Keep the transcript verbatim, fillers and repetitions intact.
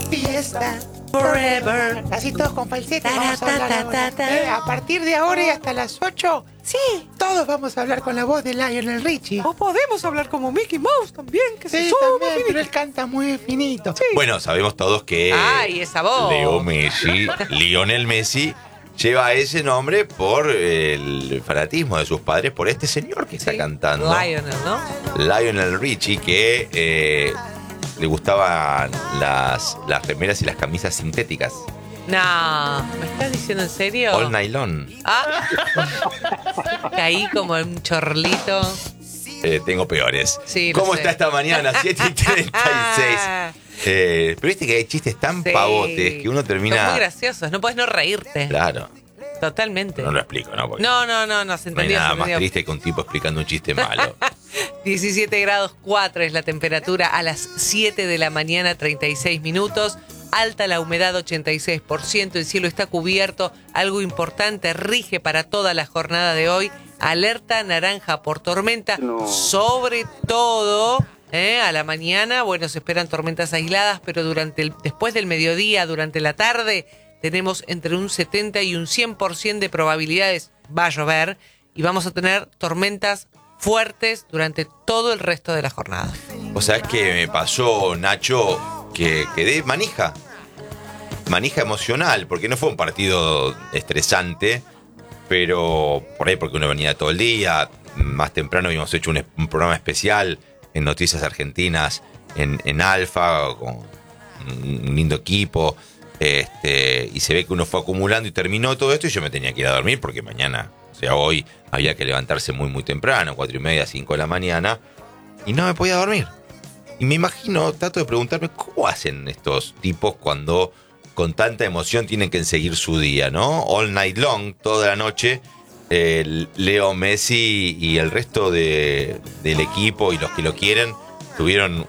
fiesta forever. Así todos con falsete vamos a hablar ahora. Eh, A partir de ahora y hasta las ocho, Sí. todos vamos a hablar con la voz de Lionel Richie. O podemos hablar como Mickey Mouse también, que se Sí, suma, también, Mickey. pero él canta muy finito. Sí. Bueno, sabemos todos que Ay, esa voz. Leo Messi, Lionel Messi, lleva ese nombre por el fanatismo de sus padres por este señor que está Sí. cantando. Lionel, ¿no? Lionel Richie, que eh, le gustaban las, las remeras y las camisas sintéticas. No, ¿me estás diciendo en serio? All nylon. Ah, caí como en un chorlito. Eh, tengo peores. Sí, lo ¿Cómo sé. está esta mañana? siete y treinta y seis. Eh, pero viste que hay chistes tan Sí. pavotes que uno Son termina. muy graciosos, no puedes no reírte. Claro. Totalmente. No lo explico, ¿no? Porque No, no, no, no, se no hay entendió. nada se más entendió. triste que un tipo explicando un chiste malo. diecisiete grados cuatro es la temperatura a las siete de la mañana, treinta y seis minutos. Alta la humedad, ochenta y seis por ciento. El cielo está cubierto. Algo importante rige para toda la jornada de hoy. Alerta naranja por tormenta. Sobre todo, ¿eh? A la mañana, bueno, se esperan tormentas aisladas, pero durante el, después del mediodía, durante la tarde, tenemos entre un setenta y un cien por ciento de probabilidades. Va a llover y vamos a tener tormentas fuertes durante todo el resto de la jornada. O sea, es que me pasó, Nacho, que quedé manija. Manija emocional, porque no fue un partido estresante, pero por ahí porque uno venía todo el día. Más temprano habíamos hecho un, un programa especial en Noticias Argentinas, en, en Alfa, con un lindo equipo. Este, y se ve que uno fue acumulando y terminó todo esto y yo me tenía que ir a dormir porque mañana, o sea, hoy había que levantarse muy muy temprano, cuatro y media, cinco de la mañana, y no me podía dormir. Y me imagino, trato de preguntarme, ¿cómo hacen estos tipos cuando con tanta emoción tienen que seguir su día, ¿no? All night long, toda la noche, eh, Leo Messi y el resto de, del equipo y los que lo quieren tuvieron